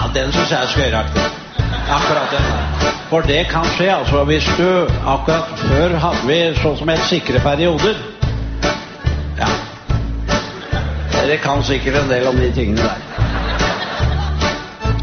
den synes jeg skøyeraktig. Akkurat den der. For det kan skje, altså, hvis du akkurat før hadde vi sånn som helt sikre perioder. Ja. Dere kan sikkert en del om de tingene der.